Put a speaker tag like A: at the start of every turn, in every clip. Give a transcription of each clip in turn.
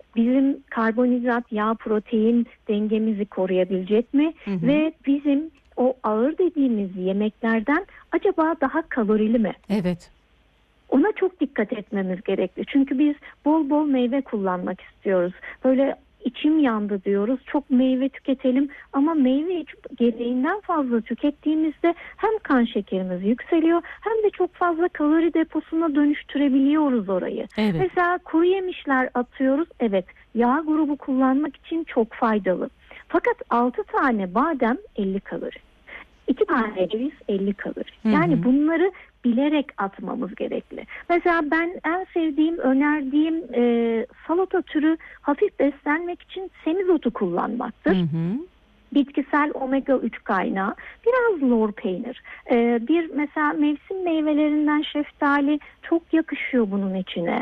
A: bizim karbonhidrat, yağ, protein dengemizi koruyabilecek mi? Ve bizim o ağır dediğimiz yemeklerden acaba daha kalorili mi?
B: Evet.
A: Ona çok dikkat etmemiz gerekli. Çünkü biz bol bol meyve kullanmak istiyoruz. Böyle içim yandı diyoruz. Çok meyve tüketelim ama meyve gereğinden fazla tükettiğimizde hem kan şekerimiz yükseliyor hem de çok fazla kalori deposuna dönüştürebiliyoruz orayı.
B: Evet.
A: Mesela kuru yemişler atıyoruz. Evet, yağ grubu kullanmak için çok faydalı. Fakat 6 tane badem 50 kalori. 2 tane ceviz 50 kalori. Yani bunları bilerek atmamız gerekli. Mesela ben en sevdiğim, önerdiğim salata türü hafif beslenmek için semizotu kullanmaktır. Bitkisel omega 3 kaynağı, biraz lor peynir, bir mesela mevsim meyvelerinden şeftali çok yakışıyor bunun içine.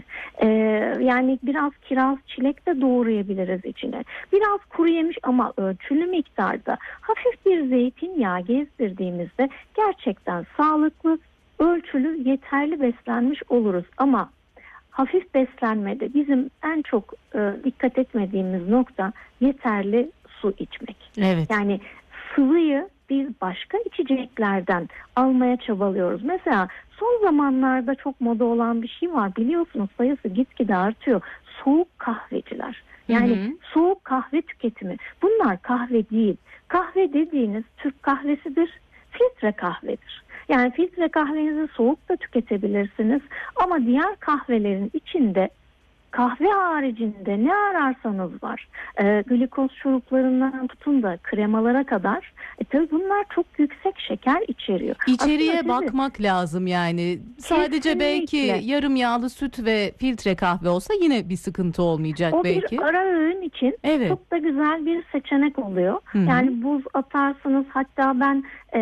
A: Yani biraz kiraz, çilek de doğrayabiliriz içine. Biraz kuru yemiş ama ölçülü miktarda hafif bir zeytinyağı gezdirdiğimizde gerçekten sağlıklı, ölçülü, yeterli beslenmiş oluruz. Ama hafif beslenmede bizim en çok dikkat etmediğimiz nokta yeterli su içmek.
B: Evet.
A: Yani sıvıyı biz başka içeceklerden almaya çabalıyoruz. Mesela son zamanlarda çok moda olan bir şey var, biliyorsunuz, sayısı gitgide artıyor. Soğuk kahveciler. Yani soğuk kahve tüketimi. Bunlar kahve değil. Kahve dediğiniz Türk kahvesidir, filtre kahvedir. Yani filtre kahvenizi soğuk da tüketebilirsiniz ama diğer kahvelerin içinde kahve haricinde ne ararsanız var. Glikoz şuruplarından tutun da kremalara kadar. Tabii bunlar çok yüksek şeker içeriyor.
B: İçeriye bakmak lazım yani. Sadece
A: Kesinlikle.
B: belki yarım yağlı süt ve filtre kahve olsa yine bir sıkıntı olmayacak
A: o
B: belki.
A: Bir ara öğün için çok da güzel bir seçenek oluyor. Yani buz atarsınız, hatta ben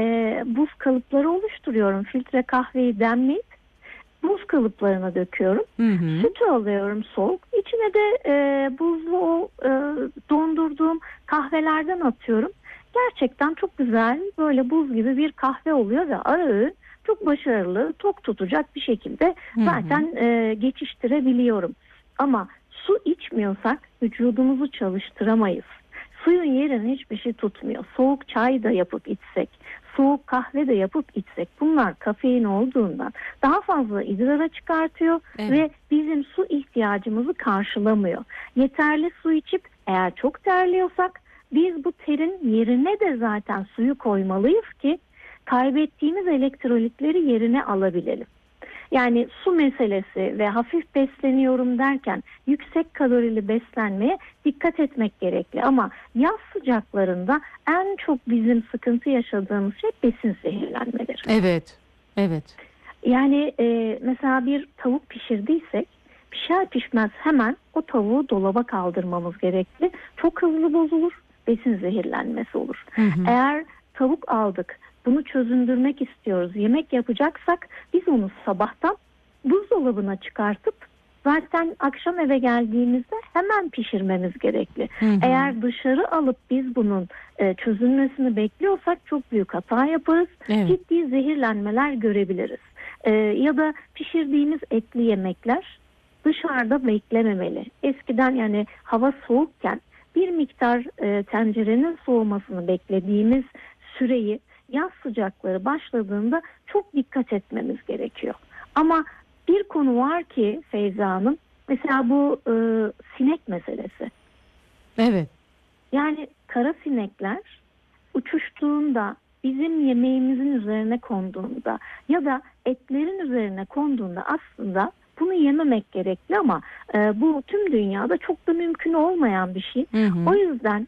A: buz kalıpları oluşturuyorum. Filtre kahveyi demleyip buz kalıplarına döküyorum. Sütü alıyorum soğuk. İçine de buzlu o dondurduğum kahvelerden atıyorum. Gerçekten çok güzel, böyle buz gibi bir kahve oluyor ve ara öğün çok başarılı, tok tutacak bir şekilde zaten geçiştirebiliyorum. Ama su içmiyorsak vücudumuzu çalıştıramayız. Suyun yerini hiçbir şey tutmuyor. Soğuk çay da yapıp içsek, soğuk kahve de yapıp içsek, bunlar kafein olduğundan daha fazla idrara çıkartıyor ve bizim su ihtiyacımızı karşılamıyor. Yeterli su içip eğer çok terliyorsak biz bu terin yerine de zaten suyu koymalıyız ki kaybettiğimiz elektrolitleri yerine alabilelim. Yani su meselesi ve hafif besleniyorum derken yüksek kalorili beslenmeye dikkat etmek gerekli. Ama yaz sıcaklarında en çok bizim sıkıntı yaşadığımız şey besin zehirlenmeleri.
B: Evet, evet.
A: Yani mesela bir tavuk pişirdiysek pişer pişmez hemen o tavuğu dolaba kaldırmamız gerekli. Çok hızlı bozulur, besin zehirlenmesi olur. Eğer tavuk aldık, bunu çözündürmek istiyoruz, yemek yapacaksak biz onu sabahtan buzdolabına çıkartıp zaten akşam eve geldiğimizde hemen pişirmemiz gerekli. Eğer dışarı alıp biz bunun çözülmesini bekliyorsak çok büyük hata yaparız. Ciddi zehirlenmeler görebiliriz. Ya da pişirdiğimiz etli yemekler dışarıda beklememeli. Eskiden yani hava soğukken bir miktar tencerenin soğumasını beklediğimiz süreyi yaz sıcakları başladığında çok dikkat etmemiz gerekiyor. Ama bir konu var ki Feyza Hanım, mesela bu sinek meselesi.
B: Evet.
A: Yani kara sinekler uçuştuğunda, bizim yemeğimizin üzerine konduğunda ya da etlerin üzerine konduğunda aslında bunu yememek gerekli ama bu tüm dünyada çok da mümkün olmayan bir şey. O yüzden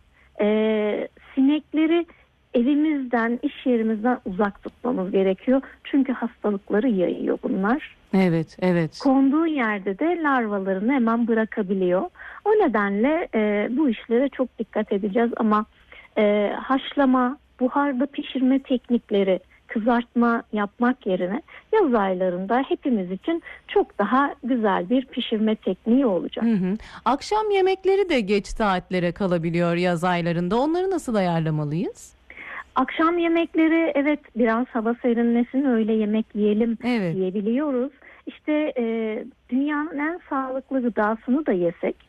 A: sinekleri evimizden, iş yerimizden uzak tutmamız gerekiyor. Çünkü hastalıkları yayıyor bunlar.
B: Evet, evet.
A: Konduğu yerde de larvalarını hemen bırakabiliyor. O nedenle bu işlere çok dikkat edeceğiz ama haşlama, buharda pişirme teknikleri, kızartma yapmak yerine yaz aylarında hepimiz için çok daha güzel bir pişirme tekniği olacak.
B: Akşam yemekleri de geç saatlere kalabiliyor yaz aylarında. Onları nasıl ayarlamalıyız?
A: Akşam yemekleri evet biraz hava serinlesin öyle yemek yiyelim diyebiliyoruz. İşte dünyanın en sağlıklı gıdasını da yesek